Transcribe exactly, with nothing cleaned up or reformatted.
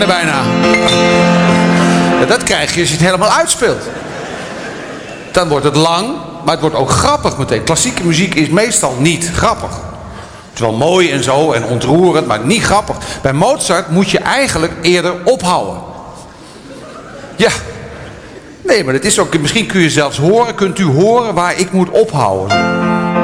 bijna. Ja, dat krijg je als je het helemaal uitspeelt. Dan wordt het lang, maar het wordt ook grappig meteen. Klassieke muziek is meestal niet grappig. Het is wel mooi en zo en ontroerend, maar niet grappig. Bij Mozart moet je eigenlijk eerder ophouden. Ja. Nee, maar het is ook, misschien kun je zelfs horen, kunt u horen waar ik moet ophouden.